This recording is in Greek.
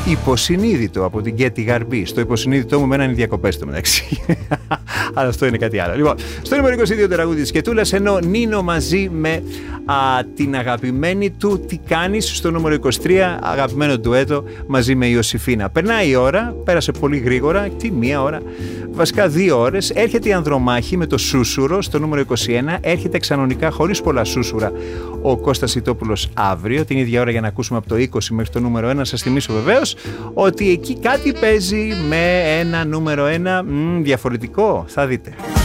Υποσυνείδητο από την Κέτη Γαρμπή. Στο υποσυνείδητό μου μέναν οι διακοπές του μεταξύ. Αλλά αυτό είναι κάτι άλλο. Λοιπόν, στο νούμερο 22 τραγούδι της Κετούλας, ενώ Νίνο μαζί με την αγαπημένη του Τι κάνεις, στο νούμερο 23, αγαπημένο ντουέτο μαζί με Ιωσήφίνα. Περνάει η ώρα, πέρασε πολύ γρήγορα, τι μία ώρα, βασικά 2 ώρες. Έρχεται η Ανδρομάχη με το Σούσουρο στο νούμερο 21. Έρχεται κανονικά χωρίς πολλά σούσουρα ο Κώστας Ιτόπουλος αύριο, την ίδια ώρα, για να ακούσουμε από το 20 μέχρι το νούμερο 1. Σας θυμίσω βεβαίως ότι εκεί κάτι παίζει με ένα νούμερο 1 διαφορετικό. Θα δείτε.